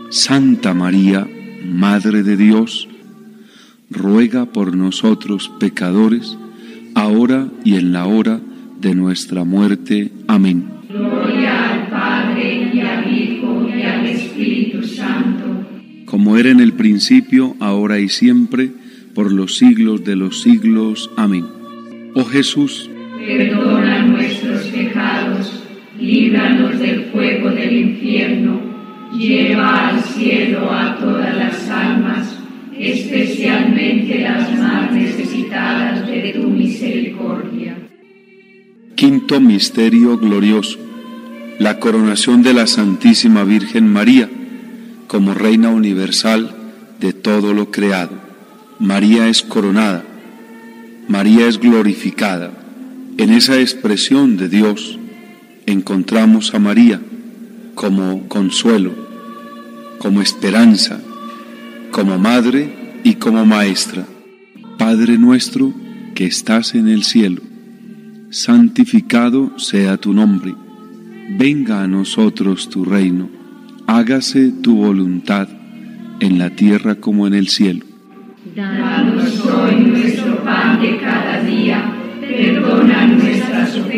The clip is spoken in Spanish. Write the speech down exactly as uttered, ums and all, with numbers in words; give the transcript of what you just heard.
Santa María, Madre de Dios, ruega por nosotros pecadores, ahora y en la hora de nuestra muerte. Amén. Gloria al Padre, y al Hijo, y al Espíritu Santo. Como era en el principio, ahora y siempre, por los siglos de los siglos. Amén. Oh Jesús, perdona nuestros pecados, líbranos del fuego del infierno, lleva al cielo a todas las almas, especialmente las más necesitadas de tu misericordia. Quinto misterio glorioso: la coronación de la Santísima Virgen María como Reina universal de todo lo creado. María es coronada, María es glorificada. En esa expresión de Dios encontramos a María como consuelo, como esperanza, como madre y como maestra. Padre nuestro que estás en el cielo, santificado sea tu nombre. Venga a nosotros tu reino. Hágase tu voluntad en la tierra como en el cielo. Danos hoy nuestro pan de cada día. Perdona